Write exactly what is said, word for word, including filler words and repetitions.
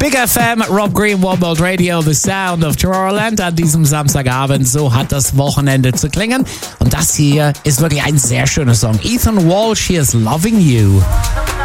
Big F M, Rob Green, One World Radio, The Sound of Tomorrowland an diesem Samstagabend. So hat das Wochenende zu klingen. Und das hier ist wirklich ein sehr schöner Song. Ethan Walsh, hier ist Loving You.